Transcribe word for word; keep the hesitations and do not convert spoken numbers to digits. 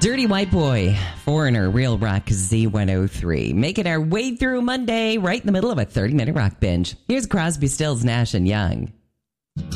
Dirty White Boy, Foreigner, Real Rock Z one oh three. Making our way through Monday, right in the middle of a thirty-minute rock binge. Here's Crosby, Stills, Nash and Young.